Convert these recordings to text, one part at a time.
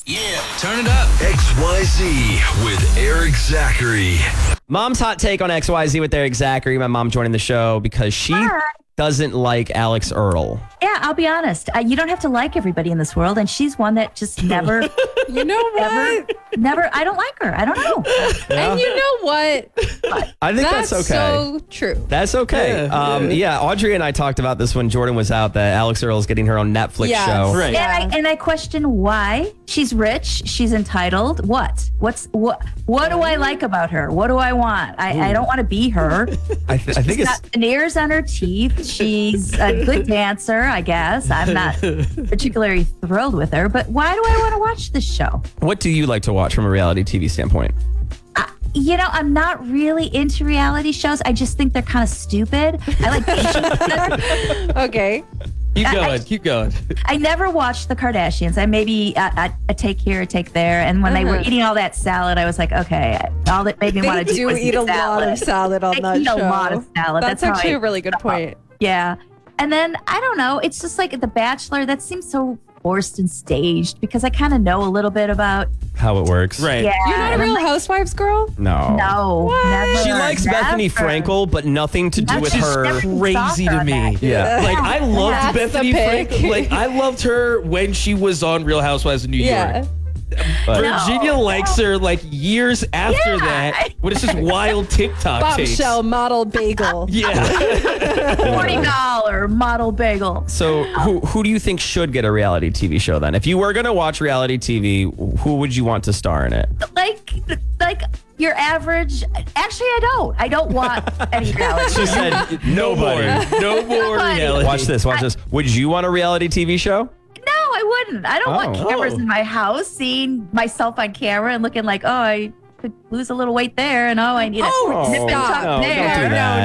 Yeah, turn it up. XYZ with Eric Zachary. Mom's hot take on XYZ with Eric Zachary. My mom joining the show because she doesn't like Alex Earl. Yeah, I'll be honest. You don't have to like everybody in this world, and she's one that just never. You know what? Never. I don't like her. I don't know. And you know what? I think that's okay. So true. That's okay. Yeah, Audrey and I talked about this when Jordan was out, that Alex Earl is getting her own Netflix Yes. show. Right. And I question why. She's rich. She's entitled. What do I like about her? What do I want? I don't want to be her. I think She's it's got veneers on her teeth. She's a good dancer, I guess. I'm not particularly thrilled with her, but why do I want to watch this show? what do you like to watch from a reality TV standpoint? I'm not really into reality shows. I just think they're kind of stupid. I like shows better. Okay. Keep going. I never watched the Kardashians. I maybe a take here, a take there. And when they were eating all that salad, I was like, okay, all that made me want to They do do was eat a lot of salad on They that eat show. a lot of salad. That's how actually I- a really good point. Yeah. And then, I don't know, it's just like The Bachelor, that seems so forced and staged because I kind of know a little bit about. How it works. Right. Yeah. You're not a and I'm Real like, Housewives girl? No. No, never. She likes Bethany never. Frankel, but nothing to do with her. Never Crazy saw her to on me. that. Yeah. Like, I loved That's Bethany the pick. Frankel. Like, I loved her when she was on Real Housewives of New Yeah. York. But Virginia likes her like years after Yeah. that. What is this wild TikTok takes? Bombshell model bagel. Yeah. $40 model bagel. So who do you think should get a reality TV show then? If you were going to watch reality TV, who would you want to star in it? Like your average. Actually, I don't. I don't want any reality. She said nobody. No more Nobody. reality. Watch this. Watch this. Would you want a reality TV show? No, I wouldn't. I don't want Oh. cameras in my house, seeing myself on camera and looking like, oh, I could lose a little weight there, and I need a nip and stop. tuck No, there. don't do that.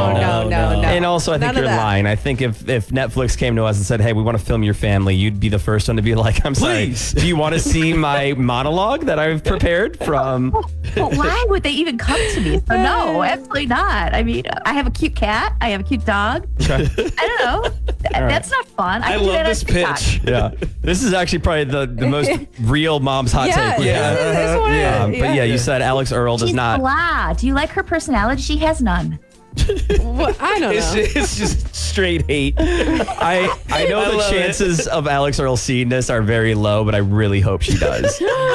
No. And also, I think None of you're that. lying. I think if Netflix came to us and said, hey, we want to film your family, you'd be the first one to be like, I'm sorry. Please. Do you want to see my monologue that I've prepared from... But why would they even come to me? So no, absolutely not. I mean, I have a cute cat. I have a cute dog. I don't know. That's not fun. I can do love that on this TikTok. pitch. Yeah. This is actually probably the most real mom's hot Yeah, take. this one is- But yeah, you said Alex Earl does She's not... blah. Do you like her personality? She has none. Well, I don't know. It's just straight hate. I know I the love chances of Alex Earl seeing this are very low, but I really hope she does.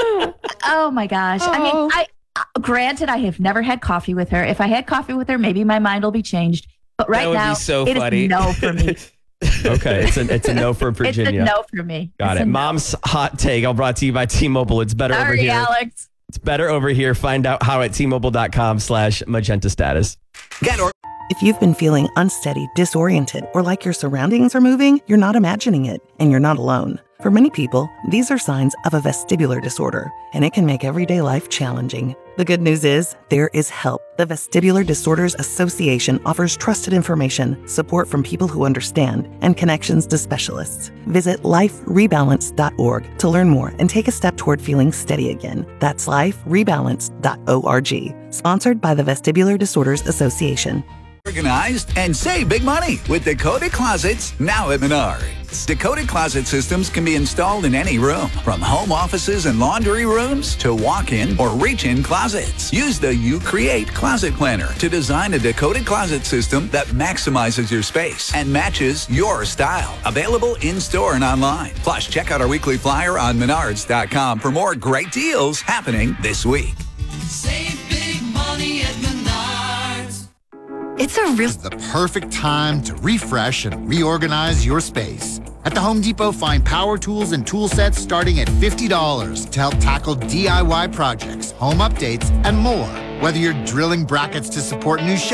Oh my gosh. I Oh. mean, granted, I have never had coffee with her. If I had coffee with her, maybe my mind will be changed. But right would be now, so it funny. is no for me. Okay, it's a no for Virginia. It's a no for me. Got It's it. a no. Mom's hot take, all brought to you by T-Mobile. It's better over Sorry, here. Alex. It's better over here. Find out how at T-Mobile.com/magenta status. If you've been feeling unsteady, disoriented, or like your surroundings are moving, you're not imagining it, and you're not alone. For many people, these are signs of a vestibular disorder, and it can make everyday life challenging. The good news is, there is help. The Vestibular Disorders Association offers trusted information, support from people who understand, and connections to specialists. Visit liferebalance.org to learn more and take a step toward feeling steady again. That's liferebalance.org. Sponsored by the Vestibular Disorders Association. Organized and save big money with Dakota Closets now at Menards. Dakota Closet systems can be installed in any room, from home offices and laundry rooms to walk-in or reach-in closets. Use the You Create Closet Planner to design a Dakota Closet system that maximizes your space and matches your style. Available in-store and online. Plus, check out our weekly flyer on menards.com for more great deals happening this week. Save big money at Menards. It's a real The perfect time to refresh and reorganize your space. At the Home Depot, find power tools and tool sets starting at $50 to help tackle DIY projects, home updates, and more. Whether you're drilling brackets to support new